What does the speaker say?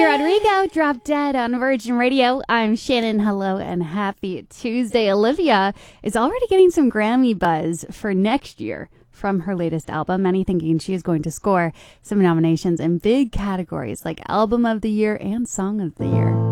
Rodrigo, Drop Dead on Virgin Radio. I'm Shannon. Hello and happy Tuesday. Olivia is already getting some Grammy buzz for next year from her latest album. Many thinking she is going to score some nominations in big categories like Album of the Year and Song of the Year.